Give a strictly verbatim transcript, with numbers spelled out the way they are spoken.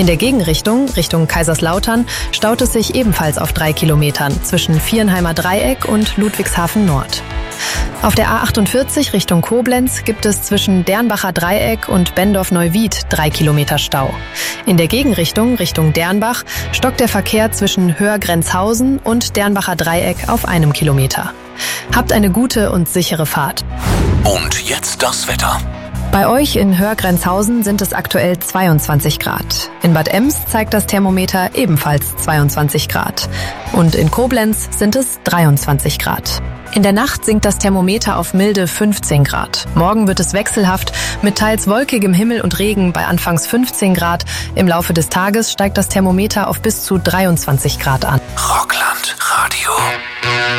In der Gegenrichtung, Richtung Kaiserslautern, staut es sich ebenfalls auf drei Kilometern zwischen Viernheimer Dreieck und Ludwigshafen Nord. Auf der A achtundvierzig Richtung Koblenz gibt es zwischen Dernbacher Dreieck und Bendorf-Neuwied drei Kilometer Stau. In der Gegenrichtung, Richtung Dernbach, stockt der Verkehr zwischen Höhr-Grenzhausen und Dernbacher Dreieck auf einem Kilometer. Habt eine gute und sichere Fahrt. Und jetzt das Wetter. Bei euch in Höhr-Grenzhausen sind es aktuell zweiundzwanzig Grad. In Bad Ems zeigt das Thermometer ebenfalls zweiundzwanzig Grad. Und in Koblenz sind es dreiundzwanzig Grad. In der Nacht sinkt das Thermometer auf milde fünfzehn Grad. Morgen wird es wechselhaft mit teils wolkigem Himmel und Regen bei anfangs fünfzehn Grad. Im Laufe des Tages steigt das Thermometer auf bis zu dreiundzwanzig Grad an. Rockland Radio.